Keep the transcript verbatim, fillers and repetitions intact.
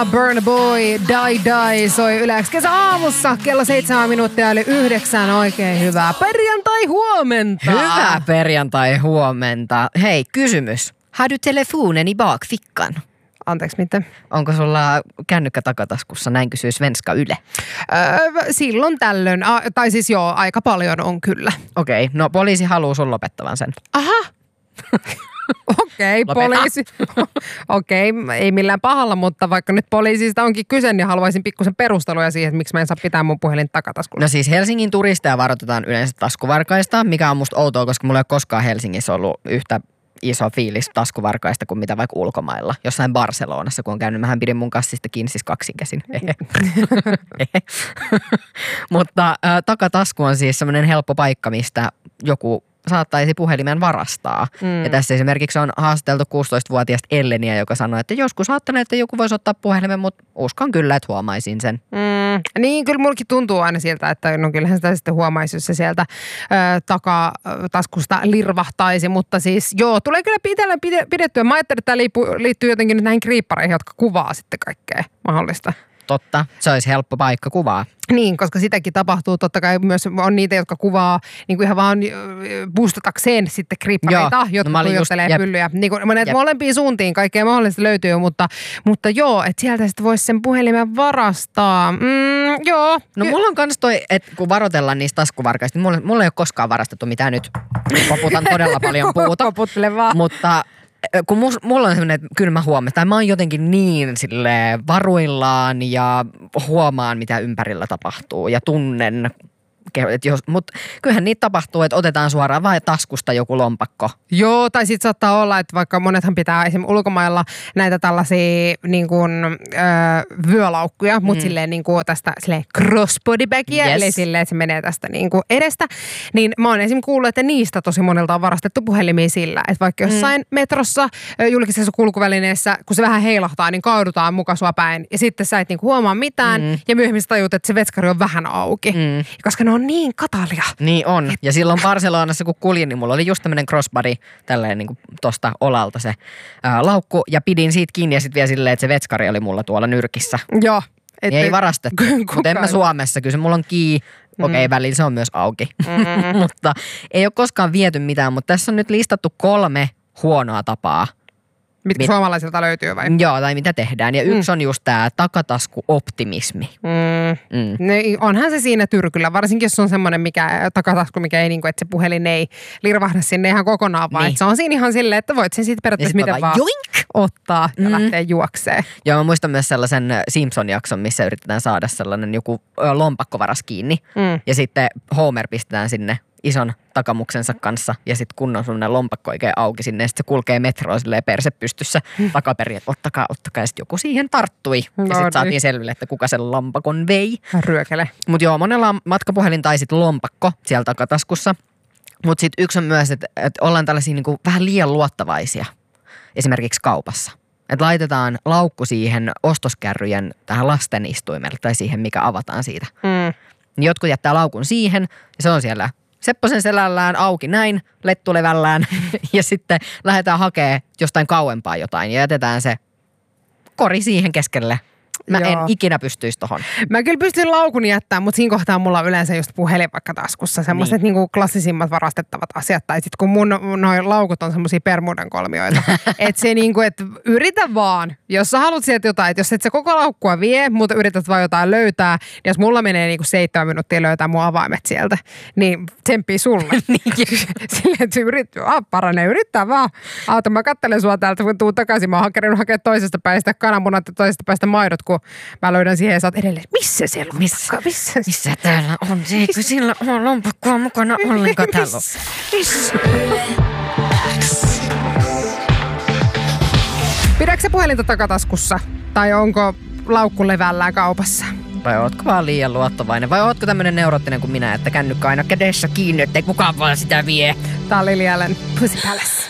Burna Boy, Die Die soi Ylex kesä aamussa kello seitsemän minuuttia eli yhdeksän. Oikein hyvää perjantai huomenta. Hyvää perjantai huomenta. Hei, kysymys. Har du telefonen i bakfickan? Anteeksi, mitä? Onko sulla kännykkä takataskussa? Näin kysyy Svenska Yle. Öö, silloin tällöin. A, tai siis joo, aika paljon on kyllä. Okei, okay, no poliisi haluaa sun lopettavan sen. Aha. Okei, okay, poliisi. Okei, okay, ei millään pahalla, mutta vaikka nyt poliisista onkin kyse, niin haluaisin pikkusen perusteluja siihen, että miksi mä en saa pitää mun puhelin takataskulla. No siis Helsingin turisteja varoitetaan yleensä taskuvarkaista, mikä on musta outoa, koska mulla ei ole koskaan Helsingissä ollut yhtä iso fiilis taskuvarkaista kuin mitä vaikka ulkomailla. Jossain Barcelonassa, kun on käynyt, mähän pidin mun kassista kiinni siis kaksinkäsin. Mutta äh, takatasku on siis semmoinen helppo paikka, mistä joku saattaisi puhelimen varastaa. Mm. Ja tässä esimerkiksi on haastateltu kuusitoistavuotiaasta Elleniä, joka sanoi, että joskus ajattelen, että joku voisi ottaa puhelimen, mutta uskon kyllä, että huomaisin sen. Mm. Niin, kyllä mullakin tuntuu aina siltä, että no kyllähän sitä sitten huomaisi, jos se sieltä ö, takataskusta lirvahtaisi, mutta siis joo, tulee kyllä pitellä pidettyä. Mä ajattelin, että tämä liittyy, liittyy jotenkin nyt näihin kriippareihin, jotka kuvaa sitten kaikkea mahdollista. Totta, se olisi helppo paikka kuvaa. Niin, koska sitäkin tapahtuu. Totta kai myös on niitä, jotka kuvaa niin kuin ihan vaan boostatakseen sitten kriippareita, jotka no, tuijottelee just, pyllyjä. Niin kuin monet molempiin suuntiin kaikkea mahdollista löytyy, mutta, mutta joo, että sieltä sitten voisi sen puhelimen varastaa. Mm, joo. No mulla on kans toi, että kun varoitellaan niistä taskuvarkaista, niin mulla, mulla ei ole koskaan varastettu mitään nyt. Koputan todella paljon puuta. Koputtele vaan. Mutta kun mulla on semmoinen, että kyllä mä huomaan, että mä oon jotenkin niin silleen varuillaan ja huomaan, mitä ympärillä tapahtuu ja tunnen. Mutta kyllähän niitä tapahtuu, että otetaan suoraan vaan taskusta joku lompakko. Joo, tai sitten saattaa olla, että vaikka monethan pitää esimerkiksi ulkomailla näitä tällaisia niin kuin, öö, vyölaukkuja, mutta mm. silleen niin kuin tästä silleen crossbody bagia, yes. Eli silleen, että se menee tästä niin kuin edestä. Niin mä oon esimerkiksi kuullut, että niistä tosi monilta on varastettu puhelimia sillä, että vaikka jossain mm. metrossa, julkisessa kulkuvälineessä, kun se vähän heilahtaa, niin kaadutaan muka sua päin. Ja sitten sä et niin kuin huomaa mitään mm. ja myöhemmin sä tajut, että se vetskari on vähän auki. Mm. Koska ne on niin katalia. Niin on. Ja silloin Barcelonassa kun kuljin, niin mulla oli just tämmöinen crossbody, tälleen niin kuin tosta olalta se ää, laukku. Ja pidin siitä kiinni ja sitten vielä silleen, että se vetskari oli mulla tuolla nyrkissä. Joo. Niin ei varastettu. Mutta en mä Suomessa. Kyllä se mulla on kii. Mm. Okei, okay, välillä se on myös auki. Mm-hmm. Mutta ei ole koskaan viety mitään. Mutta tässä on nyt listattu kolme huonoa tapaa. Mitkä Mit... suomalaisilta löytyy vai? Joo, tai mitä tehdään. Ja yksi mm. on just tämä takataskuoptimismi. Mm. Mm. No, onhan se siinä tyrkyllä, varsinkin jos on semmoinen mikä, takatasku, mikä ei, niin kuin, että se puhelin ei lirvahda sinne ihan kokonaan, vaan niin. Se on siinä ihan silleen, että voit sen siitä periaatteessa miten vaan, vaan ottaa ja mm. lähteä juokseen. Joo, mä muistan myös sellaisen Simpson-jakson, missä yritetään saada sellainen joku lompakkovaras kiinni. Mm. Ja sitten Homer pistetään sinne ison takamuksensa kanssa ja sitten kun on semmoinen lompakko oikein auki sinne ja sitten se kulkee metroa silleen perse pystyssä takaperin, että ottakaa, ottakaa ja sitten joku siihen tarttui no, ja sitten saatiin selville, että kuka sen lompakon vei. Ryökele. Mutta joo, monella on matkapuhelin tai sitten lompakko siellä takataskussa, mutta sitten yksi on myös, että, että ollaan tällaisia niinku vähän liian luottavaisia esimerkiksi kaupassa. Että laitetaan laukku siihen ostoskärryjen tähän lasten istuimelle tai siihen, mikä avataan siitä. Mm. Niin jotkut jättää laukun siihen ja se on siellä Sepposen selällään auki näin, lettulevällään ja sitten lähdetään hakemaan jostain kauempaa jotain ja jätetään se kori siihen keskelle. Mä Joo. en ikinä pystyisi tohon. Mä kyllä pystyn laukun jättämään, mutta siinä kohtaa mulla on yleensä just puhelin vaikka taskussa. Semmoiset niin. niinku klassisimmat varastettavat asiat. Tai sitten kun mun noi laukut on semmosia Bermudan kolmioita. Että se niinku, että yritä vaan. Jos sä haluat sieltä jotain, että jos et sä koko laukkua vie, mutta yrität vaan jotain löytää, niin jos mulla menee niinku seitsemän minuuttia löytää mun avaimet sieltä, niin tsemppii sulle. Silleen, että yrittää, ah, paranee, yrittää vaan. Aata, mä katselen sua täältä, kun tuun takaisin. Mä oon hakenut hakea toisesta päästä kananmunat ja toisesta päästä maidot, kun mä löydän siihen ja sä oot edelleen, missä se lompakko? Missä, missä, missä täällä on? Eikö sillä ole lompakkoa mukana ollenkaan täällä? Missä? Pidätkö sä puhelinta takataskussa? Tai onko laukku levällään kaupassa? Vai ootko vaan liian luottavainen? Vai ootko tämmönen neuroottinen kuin minä, että kännykkä aina kädessä kiinni, ettei kukaan vaan sitä vie? Tää on Lili Allen, Pussy Palace.